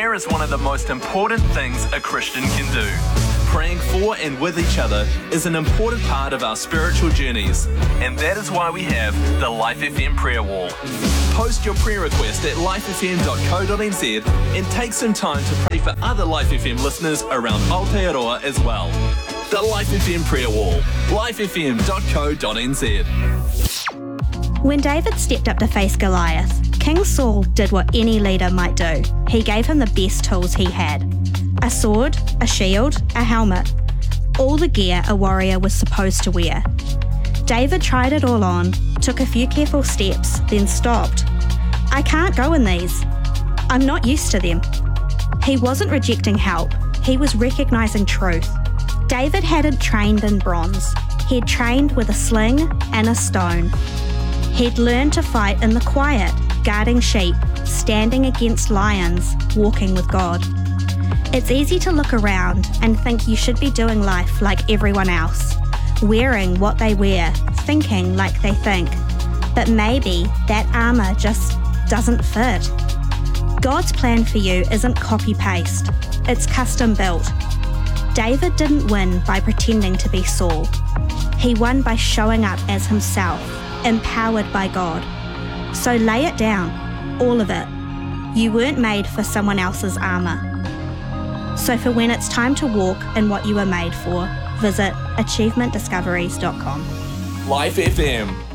Prayer is one of the most important things a Christian can do. Praying for and with each other is an important part of our spiritual journeys, and that is why we have the Life FM Prayer Wall. Post your prayer request at lifefm.co.nz and take some time to pray for other Life FM listeners around Aotearoa as well. The Life FM Prayer Wall, lifefm.co.nz. When David stepped up to face Goliath, King Saul did what any leader might do. He gave him the best tools he had. A sword, a shield, a helmet. All the gear a warrior was supposed to wear. David tried it all on, took a few careful steps, then stopped. I can't go in these. I'm not used to them. He wasn't rejecting help, he was recognising truth. David hadn't trained in bronze. He'd trained with a sling and a stone. He'd learned to fight in the quiet, guarding sheep, standing against lions, walking with God. It's easy to look around and think you should be doing life like everyone else, wearing what they wear, thinking like they think. But maybe that armour just doesn't fit. God's plan for you isn't copy-paste, it's custom-built. David didn't win by pretending to be Saul. He won by showing up as himself, empowered by God. So lay it down, all of it. You weren't made for someone else's armour. So for when it's time to walk in what you were made for, visit achievementdiscoveries.com. Life FM.